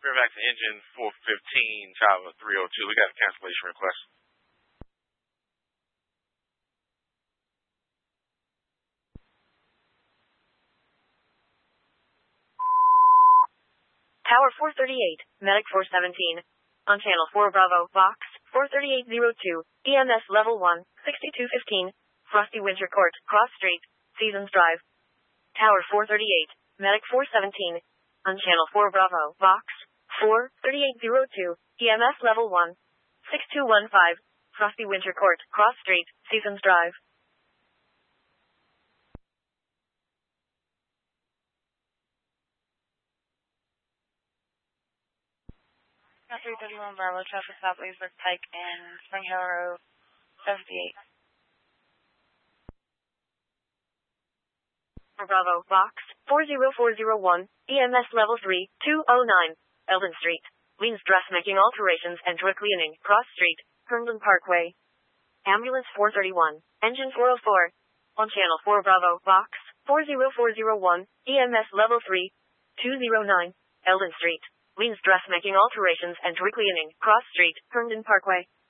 We're back to engine 415, Tower 302. We got a cancellation request. Tower 438, Medic 417. On Channel 4 Bravo, Box 43802, EMS Level 1, 6215, Frosty Winter Court, Cross Street, Seasons Drive. Tower 438, Medic 417. On Channel 4 Bravo, Box 43802, EMS Level 1, 6215, Frosty Winter Court, Cross Street, Seasons Drive. 331 Bravo, traffic stop Leesburg Pike and Spring Hill Road, 78. Bravo, Box 40401, EMS Level 3, 209, Eldon Street. Leans dressmaking alterations and dry cleaning, Cross Street, Herndon Parkway. Ambulance 431, Engine 404. On Channel 4 Bravo, Box 40401, EMS Level 3, 209, Eldon Street. Leans dressmaking alterations and dry cleaning, Cross Street, Herndon Parkway.